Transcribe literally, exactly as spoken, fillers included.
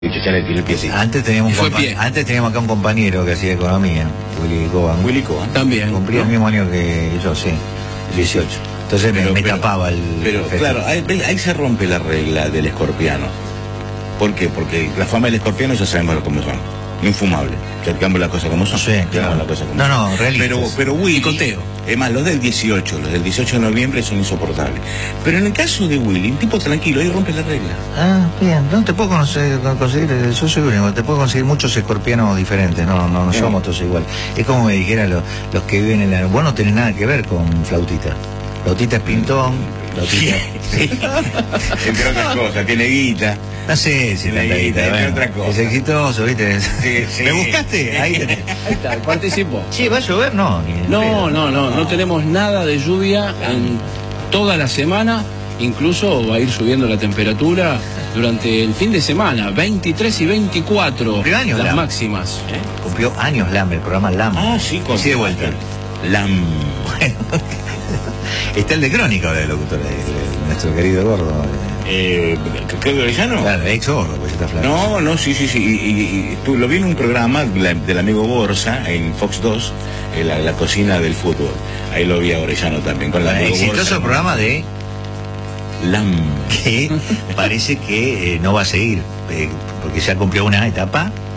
Ya le tiré el piecito. Antes teníamos, un pie. antes teníamos acá un compañero que hacía economía, Willy Coban. Willy Coban. También. Cumplía ¿no? el mismo año que yo, sí, dieciocho. Entonces Pero, me, me pero, tapaba el... Pero el claro, ahí, ahí se rompe la regla del escorpiano. ¿Por qué? Porque la fama del escorpiano ya sabemos cómo son. Infumable. Cercamos las cosas como son. Sí, claro. Las cosas como no, son. no, realistas. Pero, pero Willy, Y conteo. Es más, los del dieciocho, los del dieciocho de noviembre son insoportables. Pero en el caso de Willy, un tipo tranquilo, ahí rompe la regla. Ah, bien. No te puedo conocer, conseguir, yo soy único, te puedo conseguir muchos escorpianos diferentes, no, no, no somos todos igual. Es como me dijera los, los que viven en la... Vos no tenés nada que ver con Flautita. Flautita es pintón, Flautita... Sí. Entre otras cosas, tiene guita. No sé si Tiene tanta guita, guita, entre bueno, otras cosas. es exitoso, ¿viste? Sí, sí. ¿Me buscaste? Ahí tenés. Ahí está, participo. Sí, ¿va a llover? No. ni en No, pedo. no, no, no tenemos nada de lluvia en toda la semana. Incluso va a ir subiendo la temperatura durante el fin de semana, veintitrés y veinticuatro, Cumplió años, las Lam. máximas. ¿eh? Cumplió años Lam, el programa Lam. Ah, sí, con Sí, de vuelta. Lam. Bueno, está el de Crónica ahora, el locutor, el- el- nuestro querido gordo. Eh, ¿Claudio Orellano? Claro, ex gordo, pues ya está flaco. No, no, sí, sí, sí. Y, y- y tú lo vi en un programa la- del amigo Borsa en Fox dos, en la, la cocina del fútbol. Ahí lo vi a Orellano también con la Bueno, amigo exitoso Borsa. programa de Lam. que parece que eh, no va a seguir, eh, porque ya cumplió una etapa